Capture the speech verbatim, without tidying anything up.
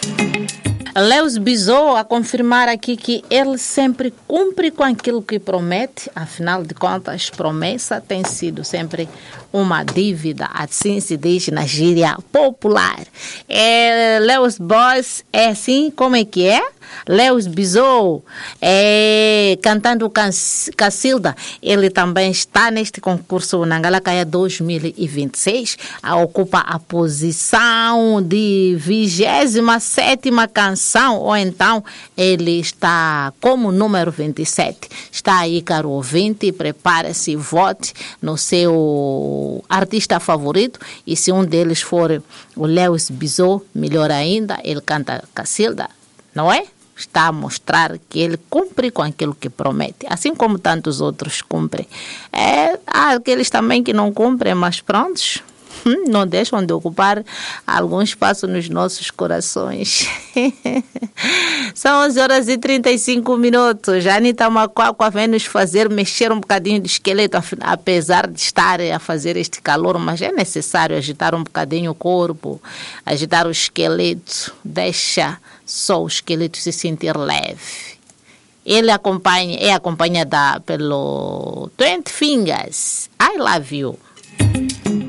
Lewis Bisou a confirmar aqui que ele sempre cumpre com aquilo que promete, afinal de contas, promessa tem sido sempre uma dívida, assim se diz na gíria popular. É, Lewis Boys é assim, como é que é? Lewis Bisou, é, cantando Cacilda, ele também está neste concurso Nangalakaya dois mil e vinte e seis, a, ocupa a posição de vigésima sétima canção, ou então ele está como número vinte e sete. Está aí, caro ouvinte, prepare-se e vote no seu artista favorito, e se um deles for o Lewis Bisou, melhor ainda, ele canta Cacilda, não é? Está a mostrar que ele cumpre com aquilo que promete, assim como tantos outros cumprem. É, há aqueles também que não cumprem, mas prontos, não deixam de ocupar algum espaço nos nossos corações. São onze horas e trinta e cinco minutos. A Anitta Macuacua vem nos fazer mexer um bocadinho de esqueleto, apesar de estar a fazer este calor, mas é necessário agitar um bocadinho o corpo, agitar o esqueleto, deixa só o esqueleto se sentir leve. Ele acompanha, é acompanhada pelo Twenty Fingers, I Love You.